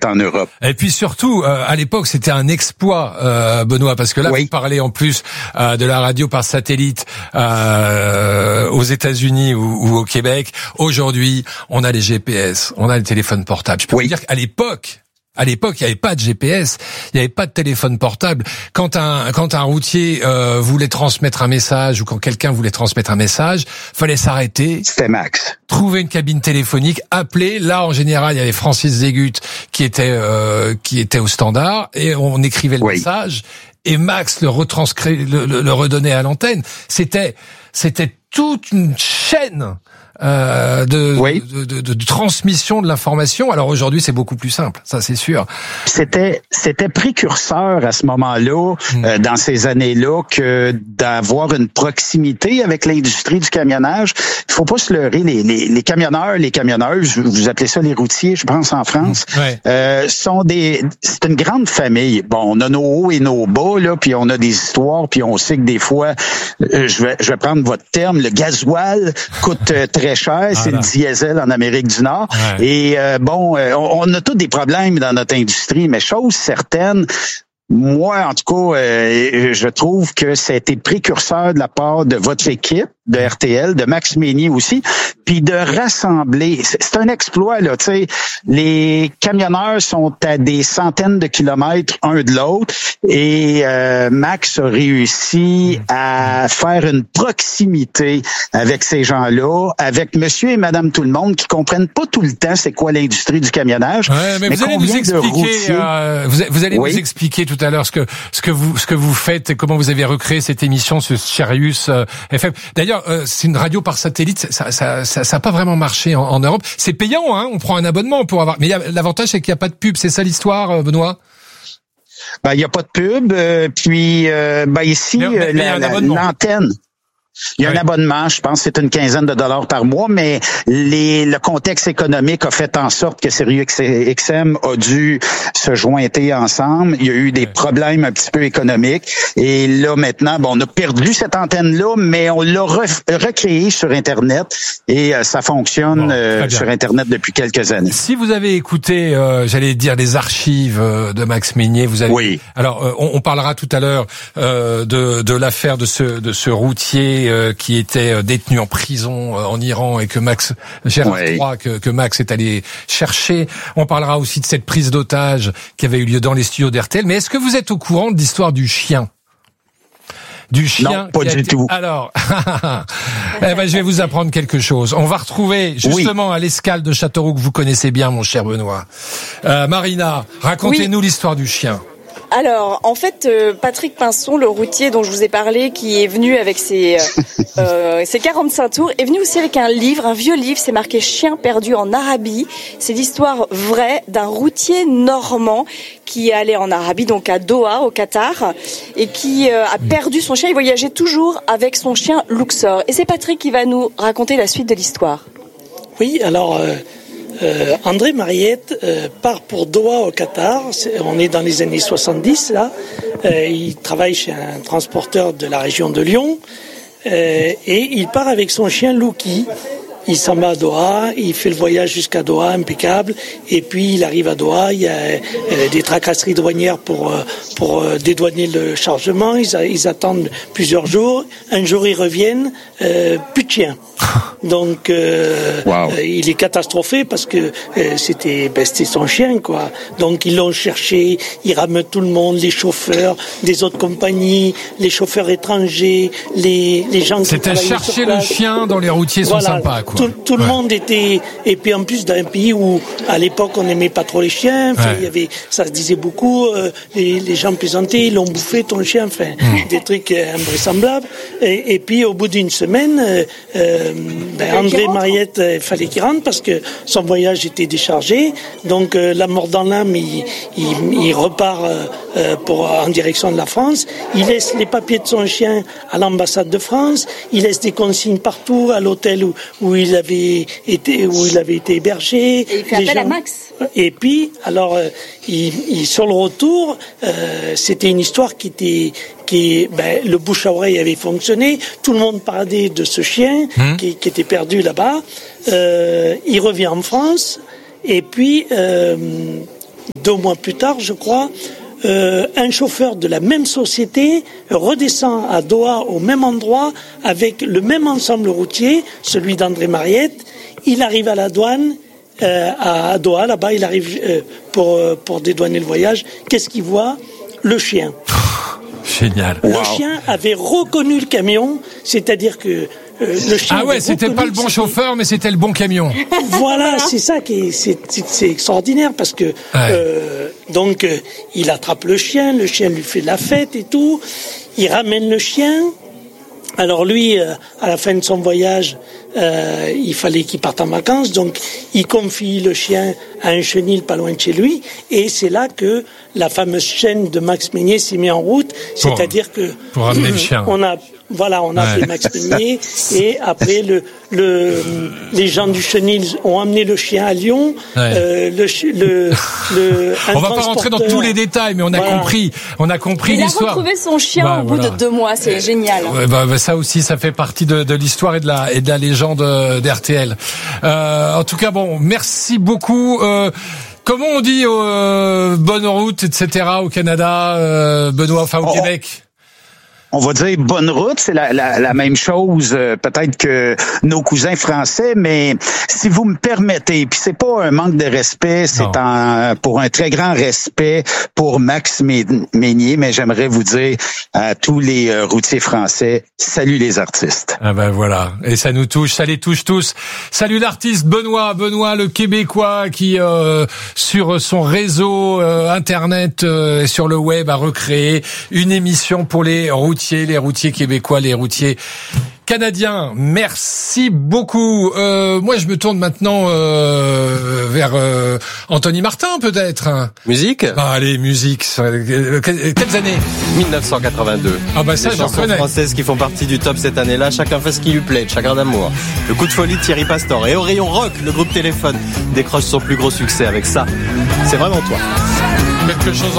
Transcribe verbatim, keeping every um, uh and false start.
est en Europe. Et puis surtout, euh, à l'époque, c'était un exploit, euh, Benoît, parce que là, oui. vous parlez en plus euh, de la radio par satellite euh, aux États-Unis ou, ou au Québec. Aujourd'hui, on a les G P S, on a les téléphones portables. Je peux oui. vous dire qu'à l'époque, À l'époque, il n'y avait pas de G P S, il n'y avait pas de téléphone portable. Quand un quand un routier euh, voulait transmettre un message ou quand quelqu'un voulait transmettre un message, fallait s'arrêter. C'était Max. Trouver une cabine téléphonique, appeler. Là, en général, il y avait Francis Zégut qui était euh, qui était au standard et on écrivait le oui. message et Max le retranscrit, le, le, le redonnait à l'antenne. C'était c'était toute une chaîne. Euh, de, oui. de, de, de, de transmission de l'information. Alors aujourd'hui, c'est beaucoup plus simple, ça c'est sûr. C'était c'était précurseur à ce moment-là, mmh. euh, dans ces années-là, que d'avoir une proximité avec l'industrie du camionnage. Il faut pas se leurrer, les, les, les camionneurs, les camionneuses, vous appelez ça les routiers, je pense en France, mmh. ouais. euh, sont des. C'est une grande famille. Bon, on a nos hauts et nos bas là, puis on a des histoires, puis on sait que des fois, euh, je vais je vais prendre votre terme, le gasoil coûte euh, très très cher, c'est ah, le diesel en Amérique du Nord. Ouais. Et euh, bon, euh, on, on a tous des problèmes dans notre industrie, mais chose certaine, moi, en tout cas, euh, je trouve que ça a été précurseur de la part de votre équipe, de R T L, de Max Meunier aussi, puis de rassembler. C'est un exploit, là, tu sais. Les camionneurs sont à des centaines de kilomètres un de l'autre et euh, Max a réussi à faire une proximité avec ces gens-là, avec monsieur et madame tout le monde qui comprennent pas tout le temps c'est quoi l'industrie du camionnage. Ouais, mais, mais vous allez nous expliquer, euh, vous, vous allez oui. nous expliquer tout à l'heure ce que ce que vous ce que vous faites et comment vous avez recréé cette émission, ce Sirius euh, F M. D'ailleurs, euh, c'est une radio par satellite, ça ça ça ça a pas vraiment marché en, en Europe. C'est payant, hein, on prend un abonnement pour avoir. Mais y a, l'avantage c'est qu'il y a pas de pub, c'est ça l'histoire, Benoît. Ben il y a pas de pub, euh, puis euh, ben ici mais, mais, la, la, l'antenne. Il y a oui. un abonnement, je pense que c'est une quinzaine de dollars par mois, mais les, le contexte économique a fait en sorte que Sirius X M a dû se jointer ensemble. Il y a eu des problèmes un petit peu économiques. Et là, maintenant, bon, on a perdu cette antenne-là, mais on l'a re- recréée sur Internet et euh, ça fonctionne bon, euh, sur Internet depuis quelques années. Si vous avez écouté, euh, j'allais dire, les archives euh, de Max Meunier, vous avez... Oui. Alors, euh, on, on parlera tout à l'heure euh, de, de l'affaire de ce, de ce routier qui était détenu en prison en Iran et que Max Gérard oui. trois que, que Max est allé chercher. On parlera aussi de cette prise d'otage qui avait eu lieu dans les studios d'R T L. Mais est-ce que vous êtes au courant de l'histoire du chien? Du chien. Non, pas du été... tout. Alors, eh ben, je vais vous apprendre quelque chose. On va retrouver justement oui. à l'escale de Châteauroux que vous connaissez bien, mon cher Benoît. Euh, Marina, racontez-nous oui. l'histoire du chien. Alors, en fait, euh, Patrick Pinson, le routier dont je vous ai parlé, qui est venu avec ses, euh, ses quarante-cinq tours, est venu aussi avec un livre, un vieux livre, c'est marqué « Chien perdu en Arabie ». C'est l'histoire vraie d'un routier normand qui est allé en Arabie, donc à Doha, au Qatar, et qui euh, a perdu son chien. Il voyageait toujours avec son chien Luxor. Et c'est Patrick qui va nous raconter la suite de l'histoire. Oui, alors... Euh... Euh, André Mariette euh, part pour Doha au Qatar. C'est, on est dans les années soixante-dix là. Euh, il travaille chez un transporteur de la région de Lyon euh, et il part avec son chien Lucky. Il s'en va à Doha, il fait le voyage jusqu'à Doha, impeccable, et puis il arrive à Doha, il y a euh, des tracasseries douanières pour euh, pour euh, dédouaner le chargement, ils, a, ils attendent plusieurs jours, un jour ils reviennent, euh, plus de chien. Donc euh, wow. euh, il est catastrophé parce que euh, c'était ben, c'était son chien quoi. Donc ils l'ont cherché, ils rament tout le monde, les chauffeurs des autres compagnies, les chauffeurs étrangers, les les gens qui C'était chercher le chien dont les routiers sont voilà. sympas quoi. Tout, tout ouais. le monde était, et puis en plus dans un pays où à l'époque on n'aimait pas trop les chiens, enfin, ouais. il y avait, ça se disait beaucoup, euh, les, les gens plaisantaient, ils l'ont bouffé ton chien, enfin mmh. des trucs euh, invraisemblables. Et, et puis au bout d'une semaine, euh, euh, ben, André Mariette, il fallait qu'il rentre parce que son voyage était déchargé, donc euh, la mort dans l'âme, il, il, il repart euh, pour en direction de la France. Il laisse les papiers de son chien à l'ambassade de France, il laisse des consignes partout à l'hôtel où, où il avait été où il avait été hébergé. Et il fait appel gens... à Max. Et puis, alors, euh, il, il, sur le retour, euh, c'était une histoire qui était, qui, ben, le bouche à oreille avait fonctionné. Tout le monde parlait de ce chien mmh. qui, qui était perdu là-bas. Euh, il revient en France et puis. Euh, deux mois plus tard, je crois, euh, un chauffeur de la même société redescend à Doha au même endroit avec le même ensemble routier, celui d'André Mariette. Il arrive à la douane, euh, à Doha, là-bas, il arrive euh, pour, pour dédouaner le voyage. Qu'est-ce qu'il voit ? Le chien. Génial. Le wow. chien avait reconnu le camion, c'est-à-dire que Euh, le chien ah ouais, c'était pas le bon chauffeur, mais c'était le bon camion. Voilà, c'est ça qui est, c'est, c'est, c'est extraordinaire parce que ouais. euh, donc euh, il attrape le chien, le chien lui fait de la fête et tout, il ramène le chien. Alors lui, euh, à la fin de son voyage, euh, il fallait qu'il parte en vacances, donc il confie le chien à un chenil pas loin de chez lui, et c'est là que la fameuse chaîne de Max Meignier s'est mise en route, pour, c'est-à-dire que pour ramener le chien. On a Voilà, on a ouais. fait Max Meignier et après le, le, les gens du chenil ont amené le chien à Lyon. Ouais. Euh, le, le, le, on va pas rentrer dans tous les détails, mais on a voilà. compris, on a compris il l'histoire. Il a retrouvé son chien bah, au bout voilà. de deux mois, c'est euh, génial. Ouais, bah, bah, ça aussi, ça fait partie de, de l'histoire et de la et de la légende d'R T L. Euh, en tout cas, bon, merci beaucoup. Euh, comment on dit euh, bonne route, et cetera au Canada, euh, Benoît, enfin au oh. Québec? On va dire bonne route, c'est la, la, la même chose euh, peut-être que nos cousins français, mais si vous me permettez, puis c'est pas un manque de respect, c'est un, pour un très grand respect pour Max Meignier, mais j'aimerais vous dire à tous les euh, routiers français, salut les artistes. Ah ben voilà, et ça nous touche, ça les touche tous. Salut l'artiste Benoît, Benoît le Québécois qui euh, sur son réseau euh, internet euh, et sur le web a recréé une émission pour les routiers les routiers québécois, les routiers canadiens. Merci beaucoup. Euh, moi, je me tourne maintenant euh, vers euh, Anthony Martin, peut-être. Musique. Ah, allez, musique. Quelles années ? dix-neuf cent quatre-vingt-deux. Ah bah ça, les j'en chansons connais. Françaises qui font partie du top cette année-là. Chacun fait ce qui lui plaît. Chagrin d'amour. Le coup de folie de Thierry Pastor. Et au rayon rock, le groupe Téléphone décroche son plus gros succès avec ça. C'est vraiment toi. Quelque chose